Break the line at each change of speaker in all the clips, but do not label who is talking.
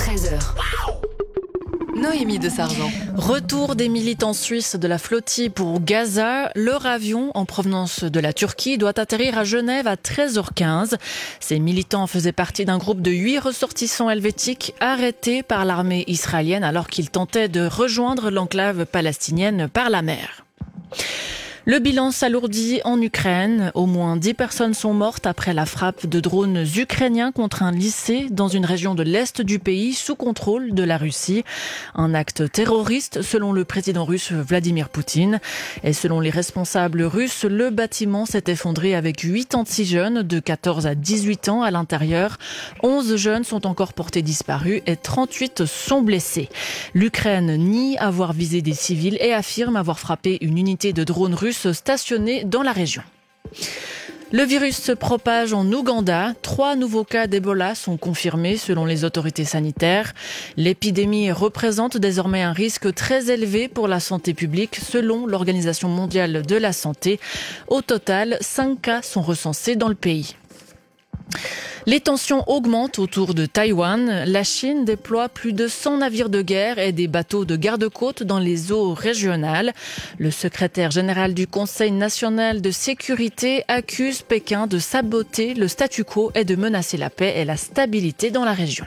13h. Noémie de Sargent.
Retour des militants suisses de la flottille pour Gaza. Leur avion en provenance de la Turquie doit atterrir à Genève à 13h15. Ces militants faisaient partie d'un groupe de 8 ressortissants helvétiques arrêtés par l'armée israélienne alors qu'ils tentaient de rejoindre l'enclave palestinienne par la mer. Le bilan s'alourdit en Ukraine. Au moins 10 personnes sont mortes après la frappe de drones ukrainiens contre un lycée dans une région de l'Est du pays sous contrôle de la Russie. Un acte terroriste selon le président russe Vladimir Poutine. Et selon les responsables russes, le bâtiment s'est effondré avec 8 anti-jeunes de 14 à 18 ans à l'intérieur. 11 jeunes sont encore portés disparus et 38 sont blessés. L'Ukraine nie avoir visé des civils et affirme avoir frappé une unité de drones russes stationnés dans la région. Le virus se propage en Ouganda. 3 nouveaux cas d'Ebola sont confirmés selon les autorités sanitaires. L'épidémie représente désormais un risque très élevé pour la santé publique selon l'Organisation mondiale de la santé. Au total, 5 cas sont recensés dans le pays. Les tensions augmentent autour de Taïwan. La Chine déploie plus de 100 navires de guerre et des bateaux de garde-côte dans les eaux régionales. Le secrétaire général du Conseil national de sécurité accuse Pékin de saboter le statu quo et de menacer la paix et la stabilité dans la région.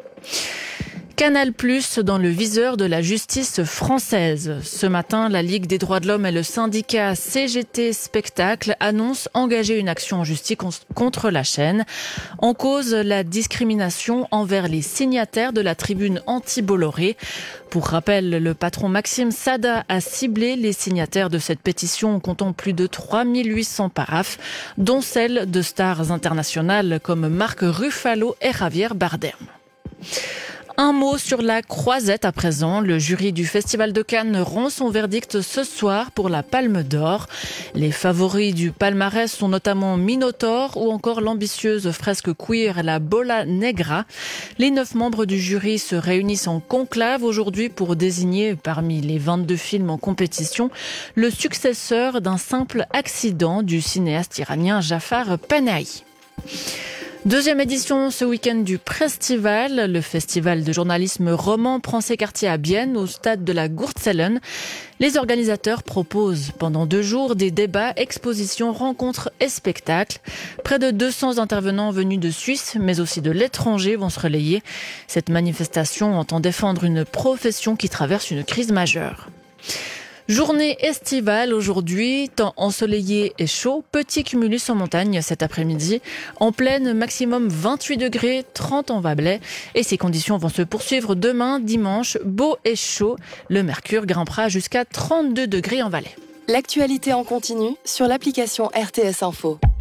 Canal+ dans le viseur de la justice française. Ce matin, la Ligue des droits de l'homme et le syndicat CGT Spectacle annoncent engager une action en justice contre la chaîne. En cause, la discrimination envers les signataires de la tribune anti-Bolloré. Pour rappel, le patron Maxime Sada a ciblé les signataires de cette pétition comptant plus de 3800 paraphes, dont celles de stars internationales comme Marc Ruffalo et Javier Bardem. Un mot sur la Croisette à présent. Le jury du Festival de Cannes rend son verdict ce soir pour la Palme d'Or. Les favoris du palmarès sont notamment Minotaur ou encore l'ambitieuse fresque queer La Bola Negra. Les 9 membres du jury se réunissent en conclave aujourd'hui pour désigner parmi les 22 films en compétition le successeur d'un simple accident du cinéaste iranien Jafar Panahi. Deuxième édition ce week-end du Prestival. Le festival de journalisme roman prend ses quartiers à Bienne, au stade de la Gurtzellen. Les organisateurs proposent pendant 2 jours des débats, expositions, rencontres et spectacles. Près de 200 intervenants venus de Suisse, mais aussi de l'étranger vont se relayer. Cette manifestation entend défendre une profession qui traverse une crise majeure. Journée estivale aujourd'hui, temps ensoleillé et chaud, petit cumulus en montagne cet après-midi. En plaine, maximum 28 degrés, 30 en Valais. Et ces conditions vont se poursuivre demain, dimanche, beau et chaud. Le mercure grimpera jusqu'à 32 degrés en Valais.
L'actualité en continu sur l'application RTS Info.